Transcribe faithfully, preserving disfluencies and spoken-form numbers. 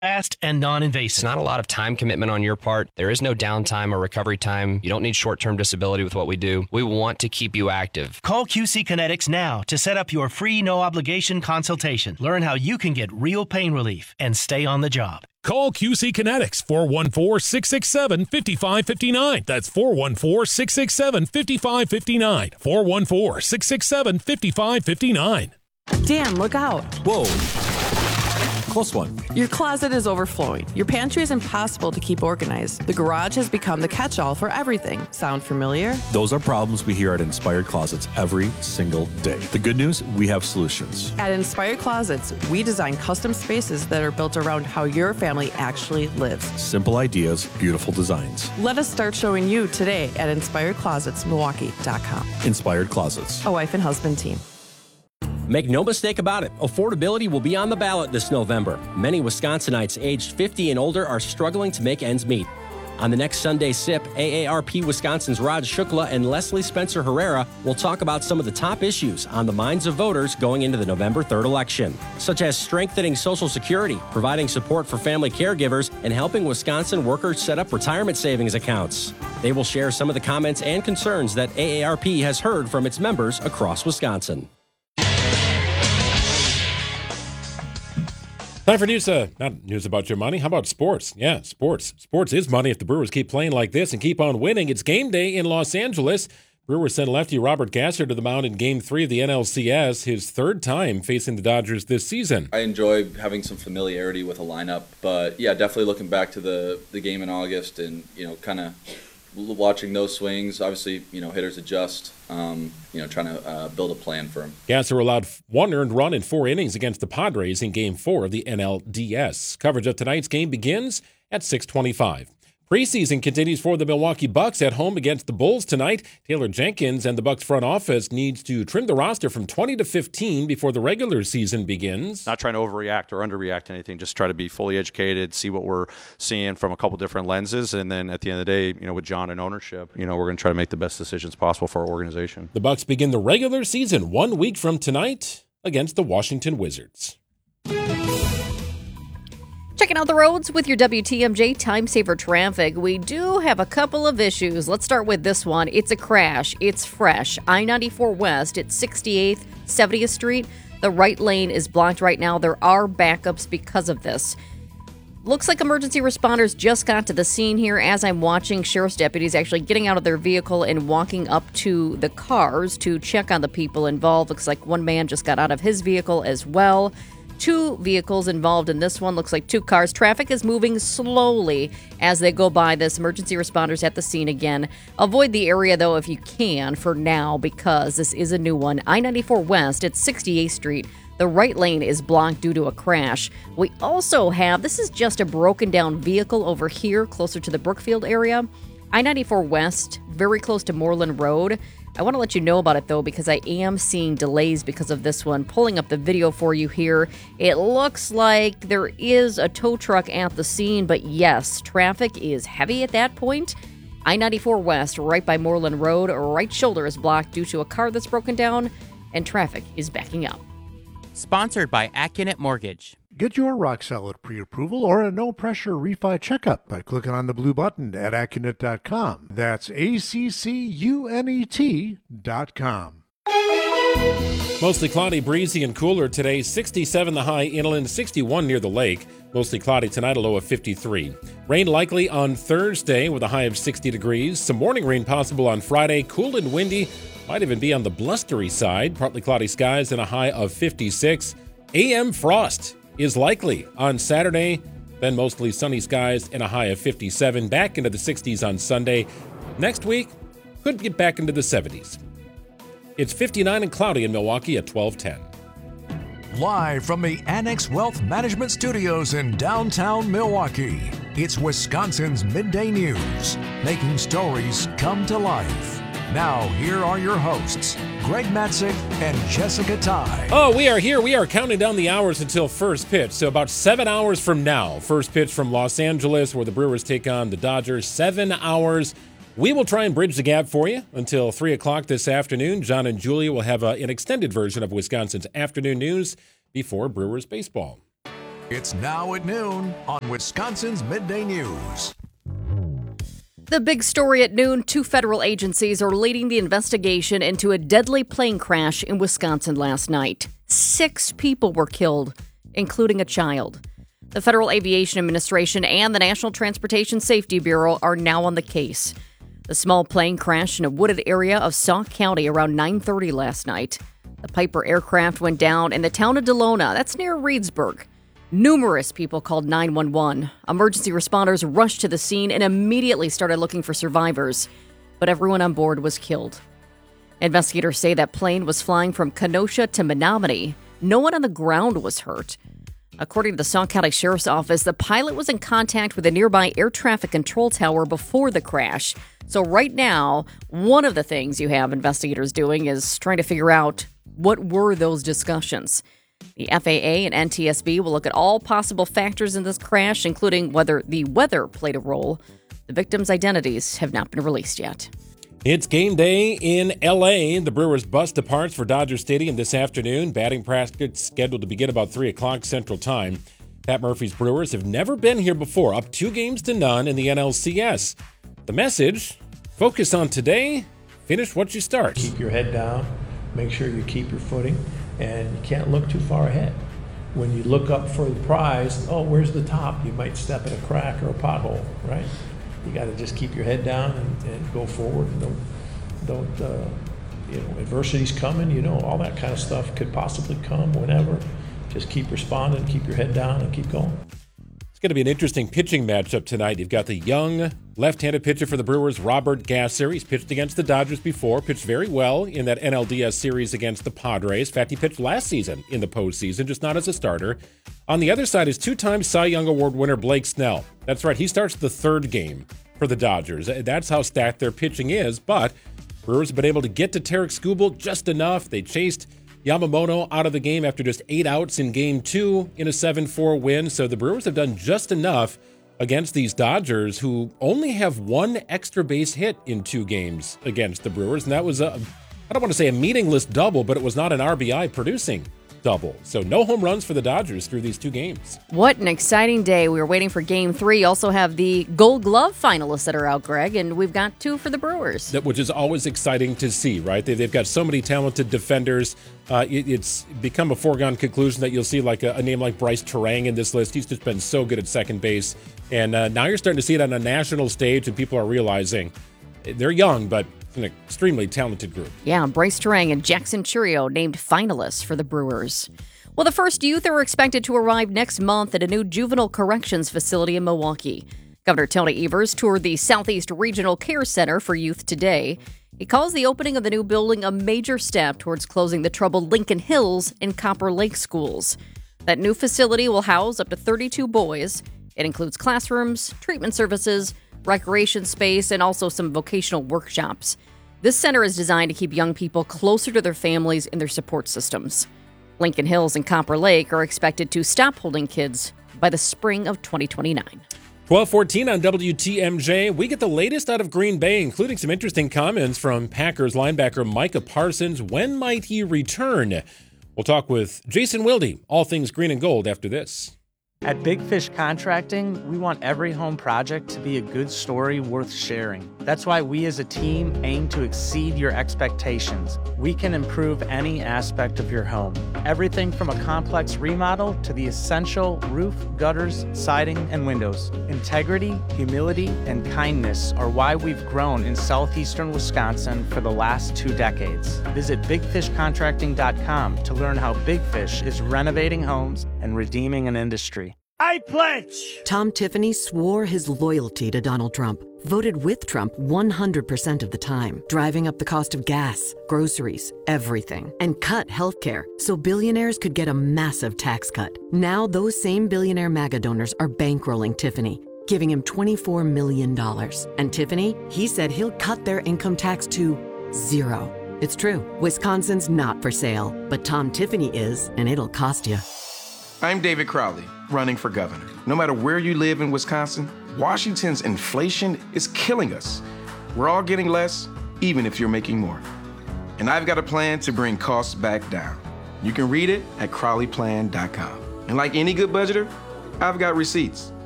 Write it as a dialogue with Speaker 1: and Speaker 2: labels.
Speaker 1: fast and non-invasive.
Speaker 2: It's not a lot of time commitment on your part. There is no downtime or recovery time. You don't need short-term disability with what we do. We want to keep you active.
Speaker 1: Call Q C Kinetics now to set up your free no-obligation consultation. Learn how you can get real pain relief and stay on the job.
Speaker 3: Call Q C Kinetics, four one four, six six seven, five five five nine. That's four one four, six six seven, five five five nine. four one four, six six seven, five five five nine.
Speaker 4: Dan, look out.
Speaker 5: Whoa. Close one.
Speaker 4: Your closet is overflowing. Your pantry is impossible to keep organized. The garage has become the catch-all for everything. Sound familiar?
Speaker 5: Those are problems we hear at Inspired Closets every single day. The good news, we have solutions.
Speaker 4: At Inspired Closets, we design custom spaces that are built around how your family actually lives.
Speaker 5: Simple ideas, beautiful designs.
Speaker 4: Let us start showing you today at inspired closets milwaukee dot com.
Speaker 5: Inspired Closets.
Speaker 4: A wife and husband team.
Speaker 6: Make no mistake about it, affordability will be on the ballot this November. Many Wisconsinites aged fifty and older are struggling to make ends meet. On the next Sunday Sip, A A R P Wisconsin's Rod Shukla and Leslie Spencer Herrera will talk about some of the top issues on the minds of voters going into the November third election, such as strengthening Social Security, providing support for family caregivers, and helping Wisconsin workers set up retirement savings accounts. They will share some of the comments and concerns that A A R P has heard from its members across Wisconsin.
Speaker 3: Time for news, uh, not news about your money. How about sports? Yeah, sports. Sports is money if the Brewers keep playing like this and keep on winning. It's game day in Los Angeles. Brewers sent lefty Robert Gasser to the mound in game three of the N L C S, his third time facing the Dodgers this season.
Speaker 7: I enjoy having some familiarity with a lineup, but yeah, definitely looking back to the, the game in August and, you know, kind of watching those swings. Obviously, you know, hitters adjust, um, you know, trying to uh, build a plan for him.
Speaker 3: Gasser allowed one earned run in four innings against the Padres in Game four of the N L D S. Coverage of tonight's game begins at six twenty-five. Preseason continues for the Milwaukee Bucks at home against the Bulls tonight. Taylor Jenkins and the Bucks front office needs to trim the roster from twenty to fifteen before the regular season begins.
Speaker 8: Not trying to overreact or underreact to anything, just try to be fully educated, see what we're seeing from a couple different lenses, and then at the end of the day, you know, with John and ownership, you know, we're going to try to make the best decisions possible for our organization.
Speaker 3: The Bucks begin the regular season one week from tonight against the Washington Wizards.
Speaker 9: Checking out the roads with your W T M J Time Saver Traffic. We do have a couple of issues. Let's start with this one. It's a crash. It's fresh. I ninety-four West at sixty-eighth, seventieth Street. The right lane is blocked right now. There are backups because of this. Looks like emergency responders just got to the scene here as I'm watching. Sheriff's deputies actually getting out of their vehicle and walking up to the cars to check on the people involved. Looks like one man just got out of his vehicle as well. Two vehicles involved in this one. Looks like two cars. Traffic is moving slowly as they go by this. Emergency responders at the scene again. Avoid the area, though, if you can for now because this is a new one. I ninety-four West at sixty-eighth Street. The right lane is blocked due to a crash. We also have, this is just a broken down vehicle over here closer to the Brookfield area. I ninety-four West, very close to Moreland Road. I want to let you know about it, though, because I am seeing delays because of this one. Pulling up the video for you here. It looks like there is a tow truck at the scene, but yes, traffic is heavy at that point. I ninety-four West, right by Moreland Road, right shoulder is blocked due to a car that's broken down, and traffic is backing up.
Speaker 10: Sponsored by Accunet Mortgage.
Speaker 11: Get your rock-solid pre-approval or a no-pressure refi checkup by clicking on the blue button at Accunet dot com. That's A C C U N E T dot com.
Speaker 3: Mostly cloudy, breezy, and cooler today. sixty-seven the high inland, sixty-one near the lake. Mostly cloudy tonight, a low of fifty-three. Rain likely on Thursday with a high of sixty degrees. Some morning rain possible on Friday. Cool and windy. Might even be on the blustery side. Partly cloudy skies and a high of fifty-six. A M frost is likely on Saturday, then mostly sunny skies and a high of fifty-seven, back into the sixties on Sunday. Next week, could get back into the seventies. It's fifty-nine and cloudy in Milwaukee at twelve ten.
Speaker 12: Live from the Annex Wealth Management Studios in downtown Milwaukee, it's Wisconsin's Midday News, making stories come to life. Now, here are your hosts, Greg Matzek and Jessica Ty.
Speaker 3: Oh, we are here. We are counting down the hours until first pitch. So about seven hours from now, first pitch from Los Angeles, where the Brewers take on the Dodgers. Seven hours. We will try and bridge the gap for you until three o'clock this afternoon. John and Julia will have a, an extended version of Wisconsin's afternoon news before Brewers baseball.
Speaker 12: It's now at noon on Wisconsin's Midday News.
Speaker 9: The big story at noon, two federal agencies are leading the investigation into a deadly plane crash in Wisconsin last night. Six people were killed, including a child. The Federal Aviation Administration and the National Transportation Safety Bureau are now on the case. The small plane crashed in a wooded area of Sauk County around nine thirty last night. The Piper aircraft went down in the town of Delona, that's near Reedsburg. Numerous people called nine one one. Emergency responders rushed to the scene and immediately started looking for survivors, but everyone on board was killed. Investigators say that plane was flying from Kenosha to Menominee. No one on the ground was hurt. According to the Sauk County Sheriff's Office, the pilot was in contact with a nearby air traffic control tower before the crash. So right now, one of the things you have investigators doing is trying to figure out what were those discussions. The F A A and N T S B will look at all possible factors in this crash, including whether the weather played a role. The victims' identities have not been released yet.
Speaker 3: It's game day in L A. The Brewers bus departs for Dodger Stadium this afternoon. Batting practice scheduled to begin about three o'clock Central Time. Pat Murphy's Brewers have never been here before, up two games to none in the N L C S. The message, focus on today, finish what you start.
Speaker 13: Keep your head down, make sure you keep your footing, and you can't look too far ahead. When you look up for the prize, oh, where's the top? You might step in a crack or a pothole, right? You got to just keep your head down and, and go forward. And don't, don't uh, you know, adversity's coming, you know, all that kind of stuff could possibly come whenever. Just keep responding, keep your head down, and keep going.
Speaker 3: It's going to be an interesting pitching matchup tonight. You've got the young left-handed pitcher for the Brewers, Robert Gasser. He's pitched against the Dodgers before, pitched very well in that N L D S series against the Padres. In fact, he pitched last season in the postseason, just not as a starter. On the other side is two-time Cy Young Award winner Blake Snell. That's right, he starts the third game for the Dodgers. That's how stacked their pitching is, but Brewers have been able to get to Tarek Skubal just enough. They chased Yamamoto out of the game after just eight outs in game two in a seven four win. So the Brewers have done just enough against these Dodgers, who only have one extra base hit in two games against the Brewers. And that was a, I don't want to say a meaningless double, but it was not an R B I producing double. So no home runs for the Dodgers through these two games.
Speaker 9: What an exciting day. We were waiting for game three. You also have the Gold Glove finalists that are out, Greg, and we've got two for the Brewers.
Speaker 3: That, which is always exciting to see, right? They, they've got so many talented defenders. Uh, it, it's become a foregone conclusion that you'll see like a, a name like Bryce Terang in this list. He's just been so good at second base. And uh, now you're starting to see it on a national stage, and people are realizing they're young, but an extremely talented group.
Speaker 9: Yeah, Bryce Terang and Jackson Churio named finalists for the Brewers. Well, the first youth are expected to arrive next month at a new juvenile corrections facility in Milwaukee. Governor Tony Evers toured the Southeast Regional Care Center for Youth today. He calls the opening of the new building a major step towards closing the troubled Lincoln Hills and Copper Lake schools. That new facility will house up to thirty-two boys. It includes classrooms, treatment services, recreation space, and also some vocational workshops. This center is designed to keep young people closer to their families and their support systems. Lincoln Hills and Copper Lake are expected to stop holding kids by the spring of twenty twenty-nine.
Speaker 3: twelve fourteen on W T M J. We get the latest out of Green Bay, including some interesting comments from Packers linebacker Micah Parsons. When might he return? We'll talk with Jason Wilde, all things green and gold, after this.
Speaker 14: At Big Fish Contracting, we want every home project to be a good story worth sharing. That's why we as a team aim to exceed your expectations. We can improve any aspect of your home. Everything from a complex remodel to the essential roof, gutters, siding, and windows. Integrity, humility, and kindness are why we've grown in southeastern Wisconsin for the last two decades. Visit big fish contracting dot com to learn how Big Fish is renovating homes and redeeming an industry.
Speaker 15: I pledge! Tom Tiffany swore his loyalty to Donald Trump, voted with Trump one hundred percent of the time, driving up the cost of gas, groceries, everything, and cut healthcare so billionaires could get a massive tax cut. Now those same billionaire MAGA donors are bankrolling Tiffany, giving him twenty-four million dollars. And Tiffany, he said he'll cut their income tax to zero. It's true. Wisconsin's not for sale, but Tom Tiffany is, and it'll cost you.
Speaker 16: I'm David Crowley, running for governor. No matter where you live in Wisconsin, Washington's inflation is killing us. We're all getting less, even if you're making more. And I've got a plan to bring costs back down. You can read it at crowley plan dot com. And like any good budgeter, I've got receipts.